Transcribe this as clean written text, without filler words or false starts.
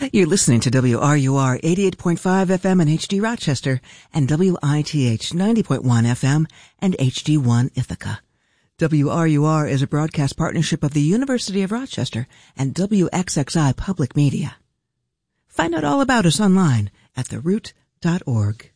You're listening to WRUR 88.5 FM in HD Rochester and WITH 90.1 FM and HD1 Ithaca. WRUR is a broadcast partnership of the University of Rochester and WXXI Public Media. Find out all about us online at theroot.org.